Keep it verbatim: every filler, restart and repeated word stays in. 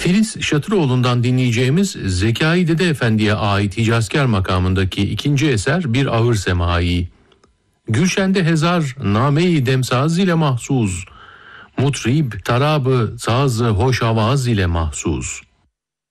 Filiz Şatıroğlu'ndan dinleyeceğimiz Zekai Dede Efendi'ye ait Hicazkar makamındaki ikinci eser bir ağır semai. Gülşende hezar name-i demsaz ile mahsuz, mutrib tarabı sazı hoş avaz ile mahsuz.